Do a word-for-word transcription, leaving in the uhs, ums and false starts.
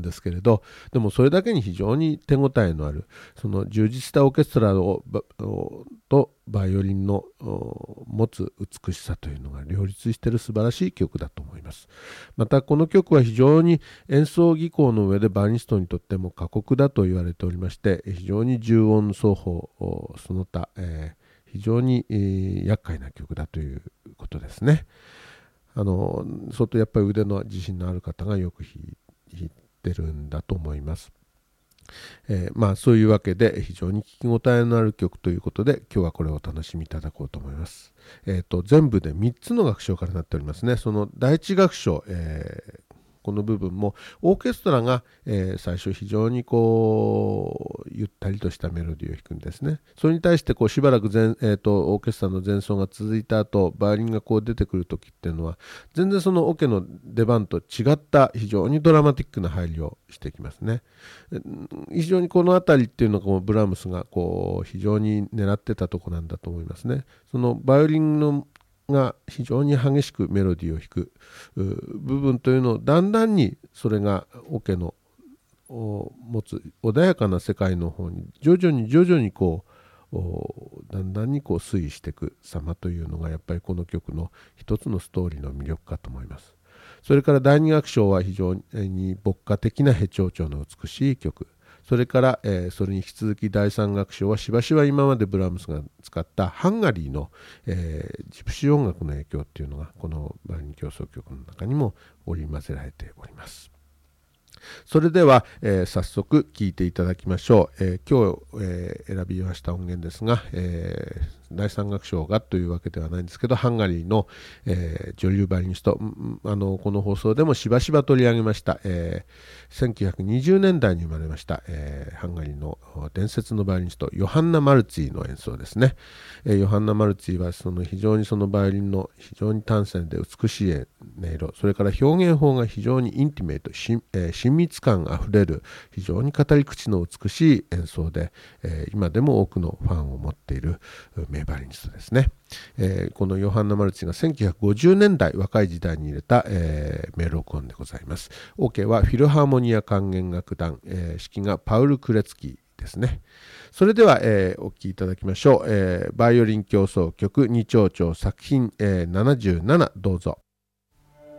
ですけれど、でもそれだけに非常に手応えのある、その充実したオーケストラをとバイオリンの持つ美しさというのが両立している素晴らしい曲だと思います。またこの曲は非常に演奏技巧の上でバイオリニストにとっても過酷だと言われておりまして、非常に重音奏法その他、えー非常に、えー、厄介な曲だということですね。あの相当やっぱり腕の自信のある方がよく弾いてるんだと思います。えー、まあそういうわけで非常に聞き応えのある曲ということで、今日はこれをお楽しみいただこうと思います。えーと、全部でみっつの楽章からなっておりますね。その第一楽章、えーこの部分もオーケストラが、えー、最初非常にこうゆったりとしたメロディーを弾くんですね。それに対してこうしばらく前、えーと、オーケストラの前奏が続いた後、バイオリンがこう出てくる時っていうのは全然そのオケの出番と違った非常にドラマティックな入りをしてきますね。非常にこの辺りっていうのがこうブラームスがこう非常に狙ってたとこなんだと思いますね。そのバイオリンのが非常に激しくメロディーを弾く部分というのをだんだんにそれがオケの持つ穏やかな世界の方に徐々に徐々にこうだんだんにこう推移していく様というのがやっぱりこの曲の一つのストーリーの魅力かと思います。それから第二楽章は非常に牧歌的なヘチョウチョの美しい曲、それから、えー、それに引き続きだいさん楽章はしばしば今までブラームスが使ったハンガリーの、えー、ジプシー音楽の影響っていうのがこのバイオリン協奏曲の中にも織り交ぜられております。それでは、えー、早速聴いていただきましょう。えー、今日、えー、選びました音源ですが、えー、だいさん楽章がというわけではないんですけど、ハンガリーの、えー、女流バイオリニスト、あのこの放送でもしばしば取り上げました、えー、せんきゅうひゃくにじゅうねんだいに生まれました、えー、ハンガリーの伝説のバイオリニストヨハンナ・マルツィの演奏ですね。えー、ヨハンナ・マルツィはその非常にそのバイオリンの非常に端正で美しい音色、それから表現法が非常にインティメート、し、えー、親密感あふれる非常に語り口の美しい演奏で、えー、今でも多くのファンを持っている名バイオリニストですね。えー、このヨハンナ・マルツィがせんきゅうひゃくごじゅうねんだい若い時代に入れた、えー、名録音でございます。オーケーはフィルハーモニア管弦楽団、えー、指揮がパウル・クレツキーですね。それでは、えー、お聴きいただきましょう。えー、バイオリン協奏曲に長調作品、えー、ななじゅうななどうぞ。